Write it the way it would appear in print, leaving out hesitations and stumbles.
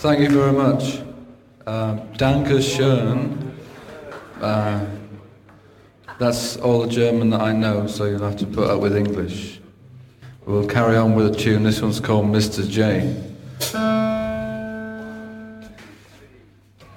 Thank you very much. Danke schön. That's all the German that I know, so you'll have to put up with English. We'll carry on with a tune. This one's called Mr. J.